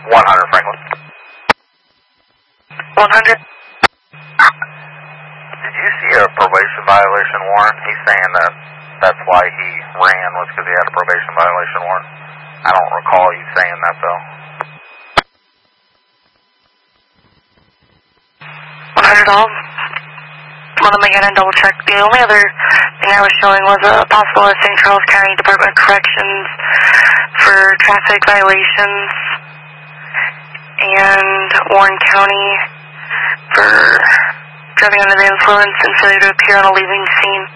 100 Franklin. 100. Did you see a probation violation warrant? He's saying that that's why he ran, was because he had a probation violation warrant. I don't recall you saying that, though. 100 all. Want to make it and double check. The only other thing I was showing was a possible St. Charles County Department of Corrections for traffic violations and Warren County for driving under the influence and failure to appear on a leaving scene.